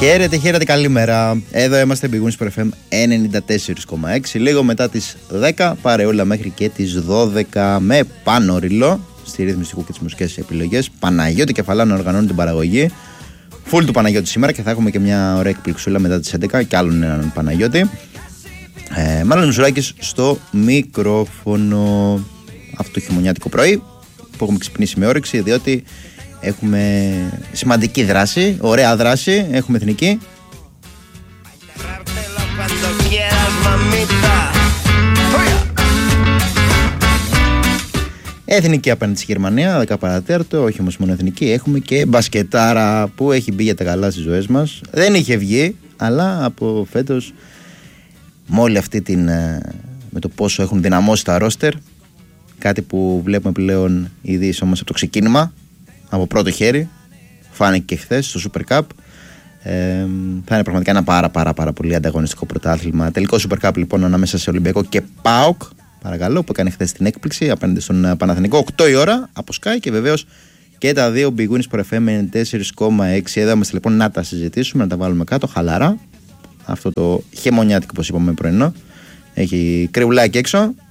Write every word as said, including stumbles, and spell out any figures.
Χαίρετε, χαίρετε, καλημέρα. Εδώ είμαστε Big Win Sport εφ εμ ενενήντα τέσσερα κόμμα έξι. Λίγο μετά τις δέκα, παρεόλα μέχρι και τις δώδεκα. Με Πάνο Ριλό στη ρύθμιση και τις μουσικές επιλογές. Παναγιώτη Κεφαλάνο οργανώνει την παραγωγή. Φουλ του Παναγιώτη σήμερα και θα έχουμε και μια ωραία εκπληξούλα μετά τις έντεκα. Και άλλον έναν Παναγιώτη. Ε, Μάλλον Μισουράκης στο μικρόφωνο. Αυτό το χειμωνιάτικο πρωί που έχουμε ξυπνήσει με όρεξη, διότι έχουμε σημαντική δράση, ωραία δράση, έχουμε εθνική. Εθνική απέναντι στη Γερμανία, δέκα παρά τέταρτο, όχι όμως μόνο εθνική, έχουμε και μπασκετάρα που έχει μπει για τα καλά στις ζωές μας. Δεν είχε βγει, αλλά από φέτος, με όλη αυτή την, με το πόσο έχουν δυναμώσει τα ρόστερ, κάτι που βλέπουμε πλέον ήδη όμως από το ξεκίνημα, από πρώτο χέρι, φάνηκε και χθες στο Super Cup. Ε, θα είναι πραγματικά ένα πάρα πάρα πάρα πολύ ανταγωνιστικό πρωτάθλημα. Τελικό Super Cup λοιπόν ανάμεσα σε Ολυμπιακό και ΠΑΟΚ, παρακαλώ, που έκανε χθες την έκπληξη απέναντι στον Παναθηναϊκό, οκτώ η ώρα από Sky, και βεβαίως και τα δύο Big Win Sport εφ εμ ενενήντα τέσσερα κόμμα έξι. Εδώ είμαστε λοιπόν να τα συζητήσουμε, να τα βάλουμε κάτω χαλαρά. Αυτό το χειμωνιάτικο, όπως είπαμε πρωινό, έχει κρυουλάκι έξω.